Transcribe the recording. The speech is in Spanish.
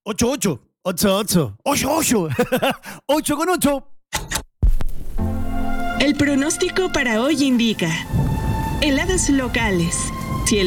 8, 8. 8, 8. 8, 8. 8 con 8. El pronóstico para hoy indica heladas locales,